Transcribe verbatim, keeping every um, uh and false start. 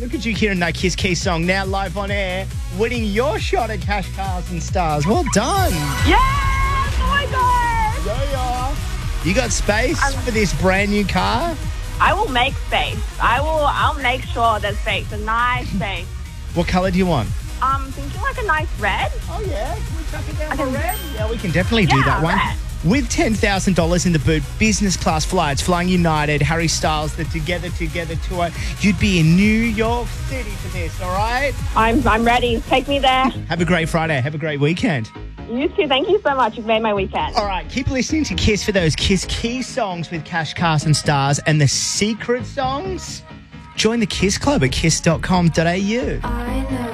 Look at you hearing that Kiss Key song now live on air, winning your shot at cash, cars and stars. Well done. Yes! Oh my God! There you are. You got space Um, for this brand new car? I will make space. I will. I'll make sure there's space. A nice space. What colour do you want? Um, thinking like a nice red. Oh, yeah. Can we chuck it down I for can- red? Yeah, we can definitely do Yeah, that one. red. With ten thousand dollars in the boot, business class flights, flying United, Harry Styles, the Together Together tour, you'd be in New York City for this, all right? I'm. I'm ready. Take me there. Have a great Friday. Have a great weekend. You too. Thank you so much. You've made my weekend. All right, keep listening to Kiss for those Kiss Key songs with Cash, Cars and Stars and the secret songs. Join the Kiss Club at kiss dot com dot a u. I know